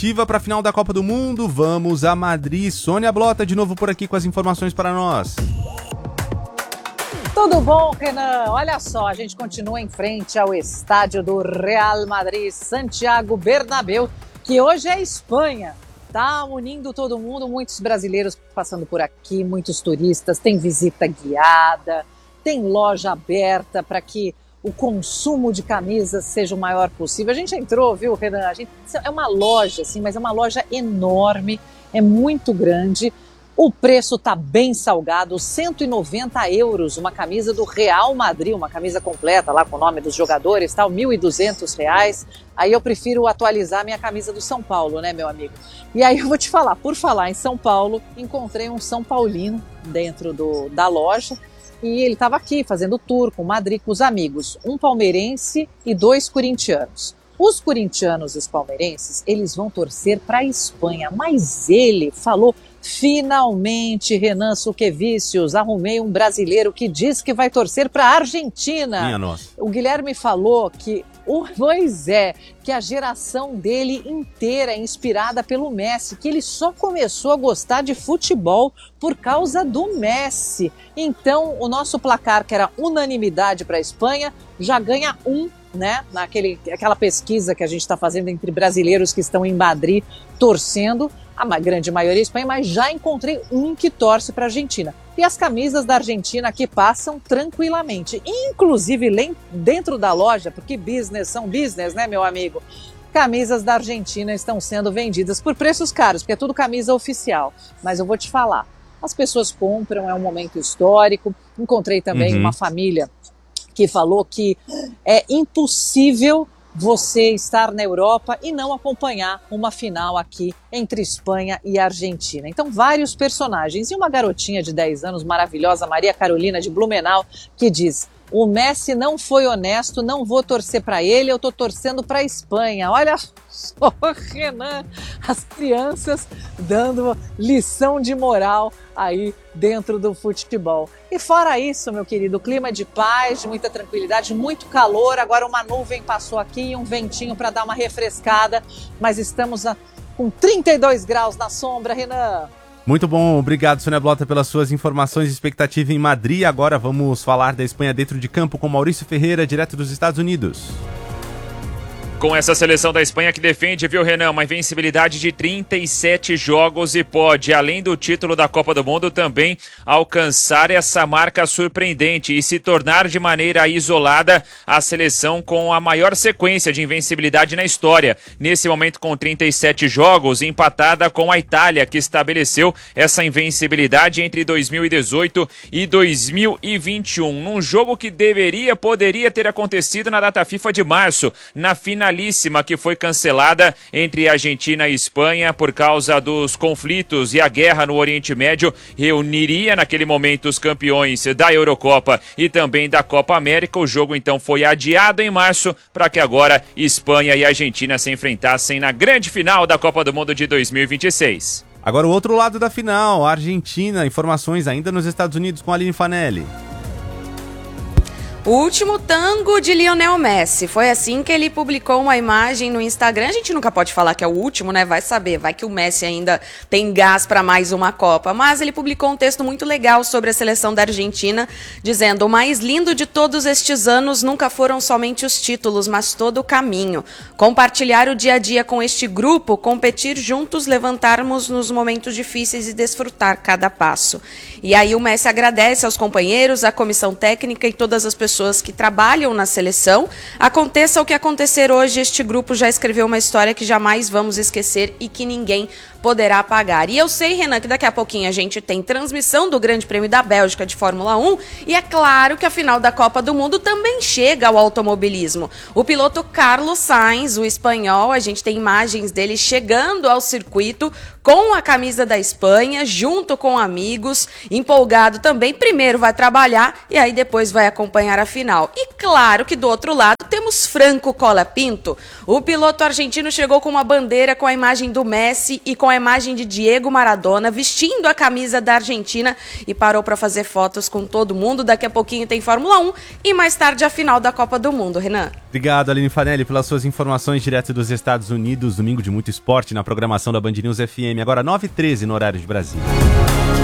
expectativa para a final da Copa do Mundo. Vamos a Madrid. Sônia Blota de novo por aqui com as informações para nós. Tudo bom, Renan? Olha só, a gente continua em frente ao estádio do Real Madrid, Santiago Bernabéu, que hoje é Espanha. Tá unindo todo mundo, muitos brasileiros passando por aqui, muitos turistas, tem visita guiada, tem loja aberta para que o consumo de camisas seja o maior possível. A gente entrou, viu, Renan? É uma loja, assim, mas é uma loja enorme, é muito grande. O preço está bem salgado, 190 euros, uma camisa do Real Madrid, uma camisa completa lá com o nome dos jogadores, tal, R$1.200. Aí eu prefiro atualizar minha camisa do São Paulo, né, meu amigo? E aí eu vou te falar, por falar em São Paulo, encontrei um São Paulino dentro da loja e ele estava aqui fazendo tour com o Madrid, com os amigos, um palmeirense e 2 corintianos. Os corintianos e os palmeirenses, eles vão torcer para a Espanha, mas ele falou: finalmente, Renan Suquevicius, arrumei um brasileiro que diz que vai torcer para a Argentina. Minha nossa. O Guilherme falou que que a geração dele inteira é inspirada pelo Messi, que ele só começou a gostar de futebol por causa do Messi. Então, o nosso placar, que era unanimidade para a Espanha, já ganha né? Aquela pesquisa que a gente está fazendo entre brasileiros que estão em Madrid torcendo, a grande maioria é Espanha, mas já encontrei um que torce para a Argentina. E as camisas da Argentina aqui passam tranquilamente, inclusive dentro da loja, porque business são business, né, meu amigo? Camisas da Argentina estão sendo vendidas por preços caros, porque é tudo camisa oficial. Mas eu vou te falar, as pessoas compram, é um momento histórico. Encontrei também uma família que falou que é impossível você estar na Europa e não acompanhar uma final aqui entre Espanha e Argentina. Então, vários personagens. E uma garotinha de 10 anos, maravilhosa, Maria Carolina de Blumenau, que diz: o Messi não foi honesto, não vou torcer para ele, eu estou torcendo para a Espanha. Olha só, Renan, as crianças dando lição de moral aí dentro do futebol. E fora isso, meu querido, clima de paz, de muita tranquilidade, muito calor. Agora uma nuvem passou aqui e um ventinho para dar uma refrescada, mas estamos com 32 graus na sombra, Renan. Muito bom, obrigado, Sônia Blota, pelas suas informações e expectativa em Madrid. Agora vamos falar da Espanha dentro de campo com Maurício Ferreira, direto dos Estados Unidos. Com essa seleção da Espanha que defende, viu, Renan, uma invencibilidade de 37 jogos e pode, além do título da Copa do Mundo, também alcançar essa marca surpreendente e se tornar de maneira isolada a seleção com a maior sequência de invencibilidade na história. Nesse momento, com 37 jogos, empatada com a Itália, que estabeleceu essa invencibilidade entre 2018 e 2021. Num jogo que poderia ter acontecido na data FIFA de março, na finalíssima, que foi cancelada entre Argentina e Espanha por causa dos conflitos e a guerra no Oriente Médio, reuniria naquele momento os campeões da Eurocopa e também da Copa América. O jogo então foi adiado em março para que agora Espanha e Argentina se enfrentassem na grande final da Copa do Mundo de 2026. Agora o outro lado da final, a Argentina. Informações ainda nos Estados Unidos com a Aline Fanelli. O último tango de Lionel Messi. Foi assim que ele publicou uma imagem no Instagram. A gente nunca pode falar que é o último, né? Vai saber, vai que o Messi ainda tem gás para mais uma Copa. Mas ele publicou um texto muito legal sobre a seleção da Argentina, dizendo: o mais lindo de todos estes anos nunca foram somente os títulos, mas todo o caminho. Compartilhar o dia a dia com este grupo, competir juntos, levantarmos nos momentos difíceis e desfrutar cada passo. E aí o Messi agradece aos companheiros, à comissão técnica e todas as pessoas que trabalham na seleção. Aconteça o que acontecer hoje, este grupo já escreveu uma história que jamais vamos esquecer e que ninguém poderá apagar. E eu sei, Renan, que daqui a pouquinho a gente tem transmissão do Grande Prêmio da Bélgica de Fórmula 1 e é claro que a final da Copa do Mundo também chega ao automobilismo. O piloto Carlos Sainz, o espanhol, a gente tem imagens dele chegando ao circuito com a camisa da Espanha, junto com amigos, empolgado também. Primeiro vai trabalhar e aí depois vai acompanhar a final. E claro que do outro lado temos Franco Colapinto. O piloto argentino chegou com uma bandeira com a imagem do Messi e com a imagem de Diego Maradona vestindo a camisa da Argentina e parou para fazer fotos com todo mundo. Daqui a pouquinho tem Fórmula 1 e mais tarde a final da Copa do Mundo. Renan. Obrigado, Aline Fanelli, pelas suas informações direto dos Estados Unidos. Domingo de muito esporte na programação da Band News FM. Agora 9h13 no horário de Brasília.